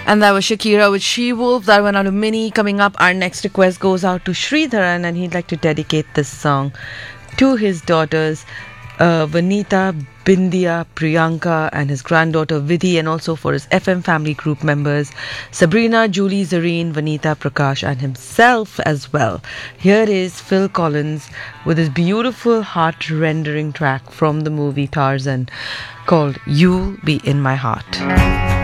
And that was Shakira with She Wolf. That went out to Minnie. Coming up, our next request goes out to Sridharan, and he'd like to dedicate this song to his daughters, Vanita, Bindya, Priyanka, and his granddaughter Vidhi, and also for his FM family group members, Sabrina, Julie, Zareen, Vanita, Prakash, and himself as well. Here is Phil Collins with his beautiful heart-rendering track from the movie Tarzan called You'll Be in My Heart.